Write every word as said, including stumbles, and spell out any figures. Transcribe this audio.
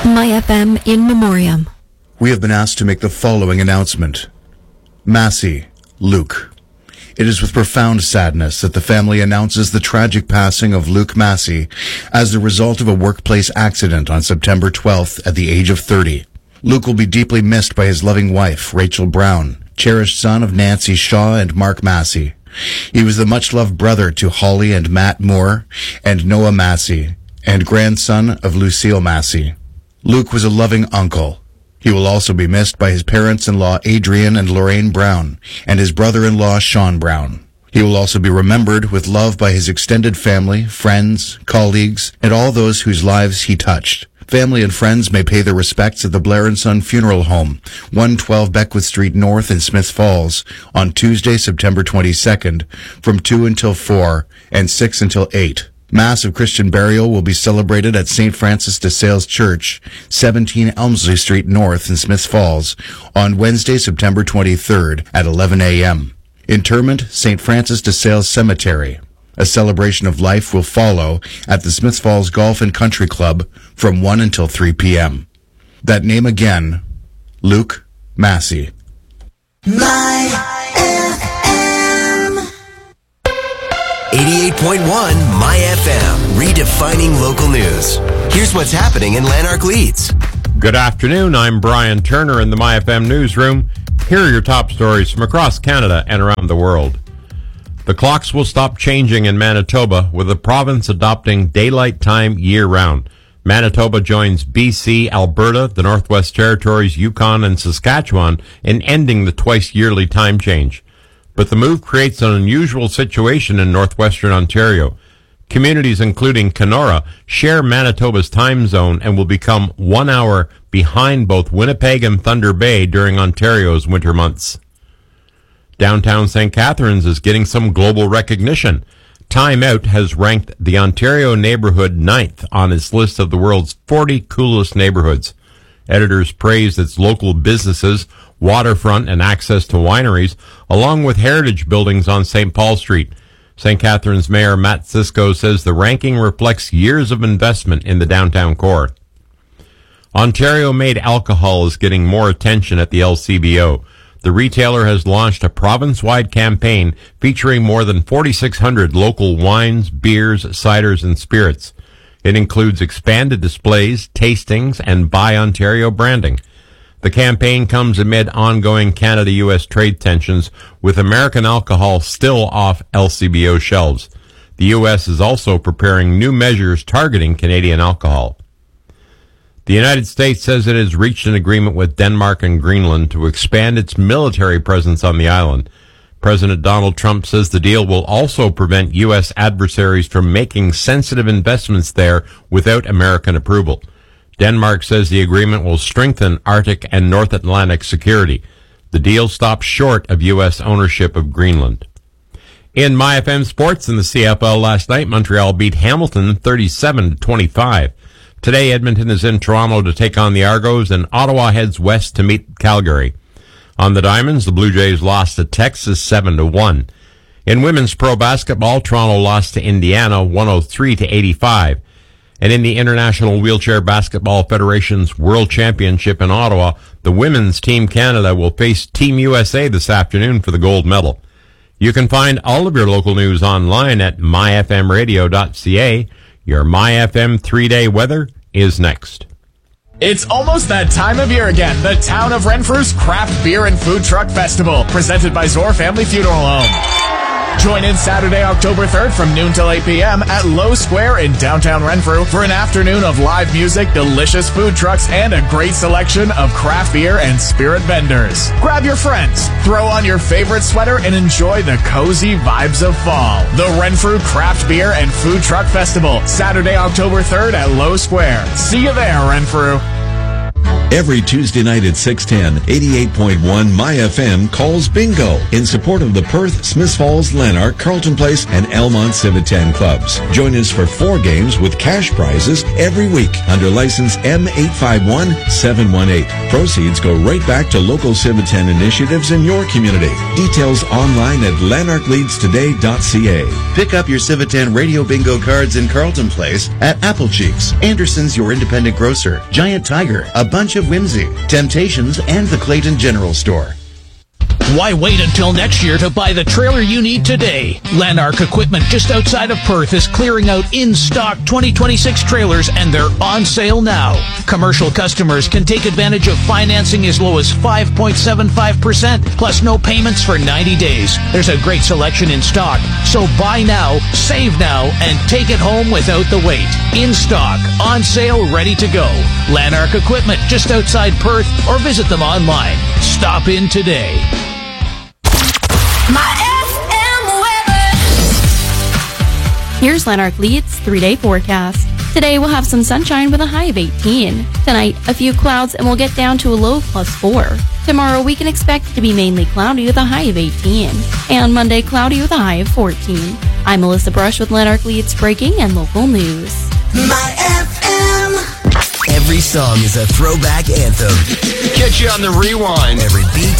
My F M in memoriam. We have been asked to make the following announcement. Massey, Luke. It is with profound sadness that the family announces the tragic passing of Luke Massey as the result of a workplace accident on September twelfth at the age of thirty. Luke will be deeply missed by his loving wife, Rachel Brown, cherished son of Nancy Shaw and Mark Massey. He was the much-loved brother to Holly and Matt Moore and Noah Massey, and grandson of Lucille Massey. Luke was a loving uncle. He will also be missed by his parents-in-law Adrian and Lorraine Brown, and his brother-in-law Sean Brown. He will also be remembered with love by his extended family, friends, colleagues, and all those whose lives he touched. Family and friends may pay their respects at the Blair and Son Funeral Home, one twelve Beckwith Street North in Smith Falls, on Tuesday, September twenty-second, from two until four and six until eight. Mass of Christian burial will be celebrated at Saint Francis de Sales Church, seventeen Elmsley Street North in Smith Falls, on Wednesday, September twenty-third at eleven a.m. Interment, Saint Francis de Sales Cemetery. A celebration of life will follow at the Smith Falls Golf and Country Club from one until three p.m. That name again, Luke Massey. My F M. eighty-eight point one My F M, redefining local news. Here's what's happening in Lanark Leeds. Good afternoon, I'm Brian Turner in the My F M newsroom. Here are your top stories from across Canada and around the world. The clocks will stop changing in Manitoba, with the province adopting daylight time year-round. Manitoba joins B C, Alberta, the Northwest Territories, Yukon, and Saskatchewan in ending the twice-yearly time change. But the move creates an unusual situation in northwestern Ontario. Communities including Kenora share Manitoba's time zone and will become one hour behind both Winnipeg and Thunder Bay during Ontario's winter months. Downtown Saint Catharines is getting some global recognition. Time Out has ranked the Ontario neighborhood ninth on its list of the world's forty coolest neighborhoods. Editors praised its local businesses, waterfront, and access to wineries, along with heritage buildings on Saint Paul Street. Saint Catharines Mayor Matt Cisco says the ranking reflects years of investment in the downtown core. Ontario-made alcohol is getting more attention at the L C B O. The retailer has launched a province-wide campaign featuring more than forty-six hundred local wines, beers, ciders, and spirits. It includes expanded displays, tastings, and Buy Ontario branding. The campaign comes amid ongoing Canada U S trade tensions, with American alcohol still off L C B O shelves. The U S is also preparing new measures targeting Canadian alcohol. The United States says it has reached an agreement with Denmark and Greenland to expand its military presence on the island. President Donald Trump says the deal will also prevent U S adversaries from making sensitive investments there without American approval. Denmark says the agreement will strengthen Arctic and North Atlantic security. The deal stops short of U S ownership of Greenland. In My F M Sports in the C F L last night, Montreal beat Hamilton thirty-seven to twenty-five. Today, Edmonton is in Toronto to take on the Argos, and Ottawa heads west to meet Calgary. On the Diamonds, the Blue Jays lost to Texas seven to one. In women's pro basketball, Toronto lost to Indiana one oh three to eighty-five. And in the International Wheelchair Basketball Federation's World Championship in Ottawa, the women's Team Canada will face Team U S A this afternoon for the gold medal. You can find all of your local news online at my f m radio dot c a. Your My F M three-day weather is next. It's almost that time of year again. The Town of Renfrew's Craft Beer and Food Truck Festival, presented by Zor Family Funeral Home. Join in Saturday, October third from noon till eight p.m. at Low Square in downtown Renfrew for an afternoon of live music, delicious food trucks, and a great selection of craft beer and spirit vendors. Grab your friends, throw on your favorite sweater, and enjoy the cozy vibes of fall. The Renfrew Craft Beer and Food Truck Festival, Saturday, October third at Low Square. See you there, Renfrew. Every Tuesday night at six ten, eighty-eight point one My F M calls bingo in support of the Perth, Smiths Falls, Lanark, Carlton Place, and Elmont Civitan clubs. Join us for four games with cash prizes every week under license M eight five one seven one eight. Proceeds go right back to local Civitan initiatives in your community. Details online at lanark leads today dot c a. Pick up your Civitan Radio Bingo cards in Carlton Place at Apple Cheeks, Anderson's Your Independent Grocer, Giant Tiger, A Bunch of Whimsy, Temptations, and the Clayton General Store. Why wait until next year to buy the trailer you need today? Lanark Equipment just outside of Perth is clearing out in-stock twenty twenty-six trailers, and they're on sale now. Commercial customers can take advantage of financing as low as five point seven five percent, plus no payments for ninety days. There's a great selection in stock, so buy now, save now, and take it home without the wait. In stock, on sale, ready to go. Lanark Equipment just outside Perth, or visit them online. Stop in today. My F M weather. Here's Lanark Leeds three-day forecast. Today we'll have some sunshine with a high of eighteen. Tonight, a few clouds and we'll get down to a low of plus four. Tomorrow we can expect it to be mainly cloudy with a high of eighteen. And Monday, cloudy with a high of fourteen. I'm Melissa Brush with Lanark Leeds breaking and local news. My F M. Every song is a throwback anthem. Catch you on the rewind. Every beat